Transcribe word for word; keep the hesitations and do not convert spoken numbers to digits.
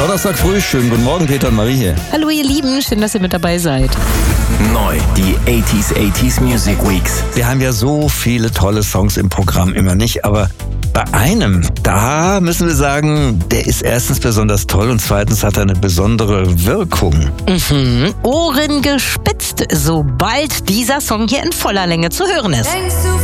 Donnerstag früh, schönen guten Morgen, Peter und Marie hier. Hallo ihr Lieben, schön, dass ihr mit dabei seid. Neu, die achtziger achtziger Music Weeks. Wir haben ja so viele tolle Songs im Programm, immer nicht, aber bei einem, da müssen wir sagen, der ist erstens besonders toll und zweitens hat er eine besondere Wirkung. Mhm. Ohren gespitzt, sobald dieser Song hier in voller Länge zu hören ist.